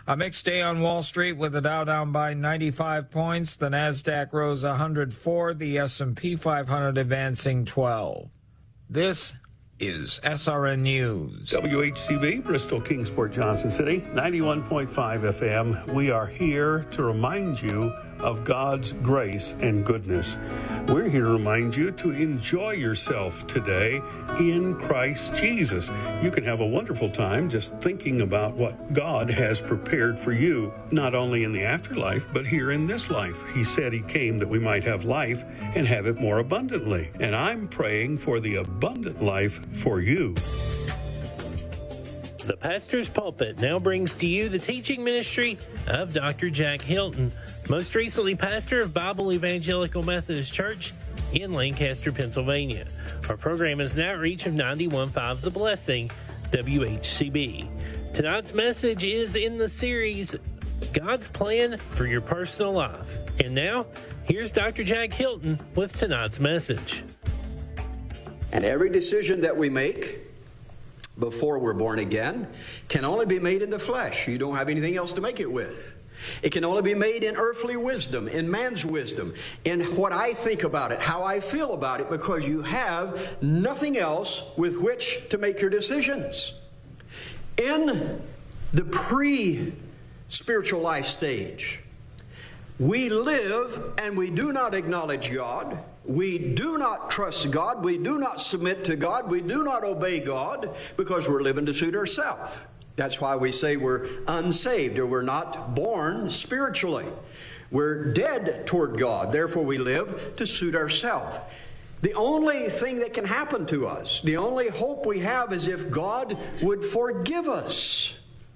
A mixed day on Wall Street with the Dow down by 95 points. The Nasdaq rose 104. The S&P 500 advancing 12. This is SRN News. WHCB, Bristol, Kingsport, Johnson City, 91.5 FM. We are here to remind you of God's grace and goodness. We're here to remind you to enjoy yourself today in Christ Jesus. You can have a wonderful time just thinking about what God has prepared for you, not only in the afterlife, but here in this life. He said He came that we might have life and have it more abundantly. And I'm praying for the abundant life for you. The Pastor's Pulpit now brings to you the teaching ministry of Dr. Jack Hilton, most recently pastor of Bible Evangelical Methodist Church in Lancaster, Pennsylvania. Our program is an outreach of 91.5 The Blessing, WHCB. Tonight's message is in the series, God's Plan for Your Personal Life. And now, here's Dr. Jack Hilton with tonight's message. And every decision that we make before we're born again can only be made in the flesh. You don't have anything else to make it with. It can only be made in earthly wisdom, in man's wisdom, in what I think about it, how I feel about it, because you have nothing else with which to make your decisions. In the pre-spiritual life stage, we live and we do not acknowledge God. We do not trust God. We do not submit to God. We do not obey God because we're living to suit ourselves. That's why we say we're unsaved, or we're not born spiritually. We're dead toward God. Therefore, we live to suit ourselves. The only thing that can happen to us, the only hope we have, is if God would forgive us.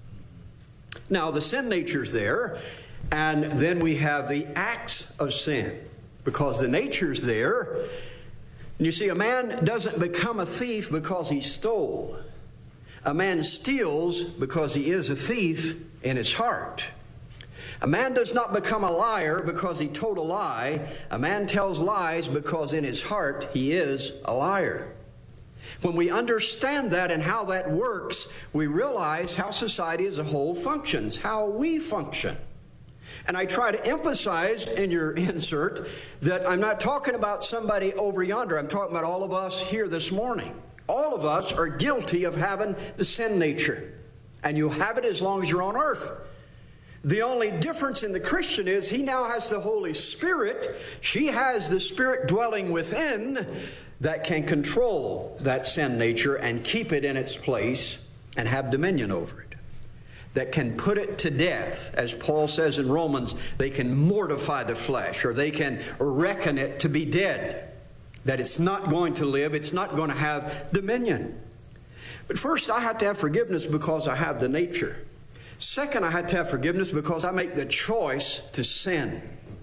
Now, the sin nature's there, and then we have the acts of sin, because the nature's there. And you see, a man doesn't become a thief because he stole. A man steals because he is a thief in his heart. A man does not become a liar because he told a lie. A man tells lies because in his heart he is a liar. When we understand that and how that works, we realize how society as a whole functions, how we function. And I try to emphasize in your insert that I'm not talking about somebody over yonder. I'm talking about all of us here this morning. All of us are guilty of having the sin nature. And you have it as long as you're on earth. The only difference in the Christian is he now has the Holy Spirit. She has the Spirit dwelling within that can control that sin nature and keep it in its place and have dominion over it. That can put it to death. As Paul says in Romans, they can mortify the flesh, or they can reckon it to be dead. That it's not going to live, it's not going to have dominion. But first, I have to have forgiveness because I have the nature. Second, I have to have forgiveness because I make the choice to sin.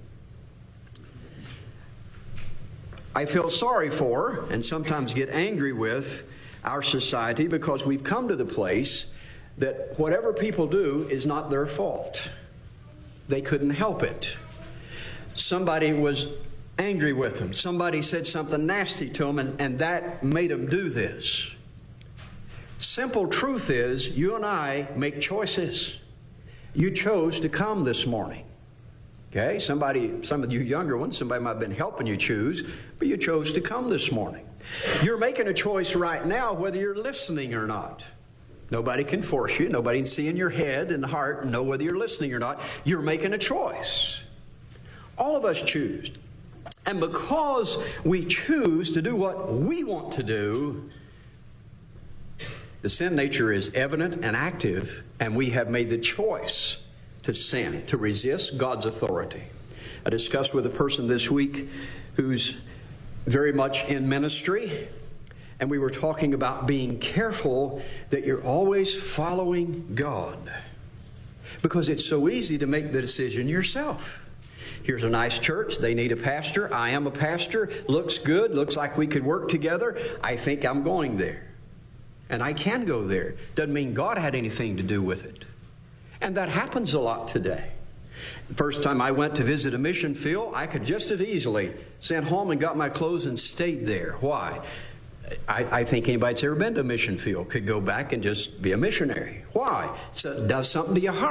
I feel sorry for, and sometimes get angry with, our society because we've come to the place that whatever people do is not their fault. They couldn't help it. Somebody was angry with them. Somebody said something nasty to them, and that made them do this. Simple truth is, you and I make choices. You chose to come this morning. Okay? Some of you younger ones, somebody might have been helping you choose, but you chose to come this morning. You're making a choice right now whether you're listening or not. Nobody can force you. Nobody can see in your head and heart and know whether you're listening or not. You're making a choice. All of us choose. And because we choose to do what we want to do, the sin nature is evident and active, and we have made the choice to sin, to resist God's authority. I discussed with a person this week who's very much in ministry, and we were talking about being careful that you're always following God, because it's so easy to make the decision yourself. Here's a nice church. They need a pastor. I am a pastor. Looks good. Looks like we could work together. I think I'm going there. And I can go there. Doesn't mean God had anything to do with it. And that happens a lot today. The first time I went to visit a mission field, I could just as easily sent home and got my clothes and stayed there. Why? I think anybody that's ever been to a mission field could go back and just be a missionary. Why? So it does something to your heart.